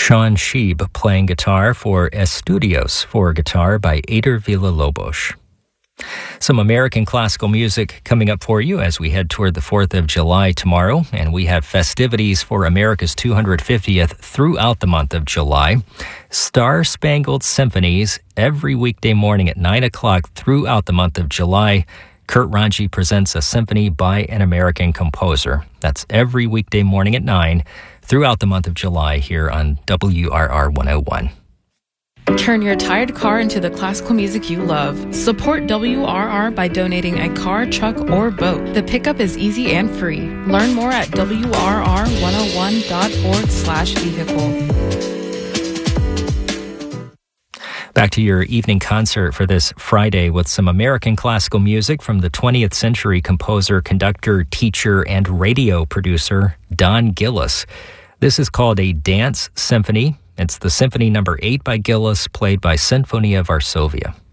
Sean Sheeb playing guitar for Estudios for guitar by Eider Villa-Lobos. Some American classical music coming up for you as we head toward the 4th of July tomorrow, and we have festivities for America's 250th throughout the month of July. Star-Spangled Symphonies every weekday morning at 9 o'clock throughout the month of July. Kurt Ranji presents a symphony by an American composer. That's every weekday morning at 9 throughout the month of July here on WRR 101. Turn your tired car into the classical music you love. Support WRR by donating a car, truck, or boat. The pickup is easy and free. Learn more at WRR101.org/vehicle. Back to your evening concert for this Friday with some American classical music from the 20th century composer, conductor, teacher, and radio producer Don Gillis. This is called a dance symphony. It's the Symphony No. 8 by Gillis, played by Sinfonia Varsovia.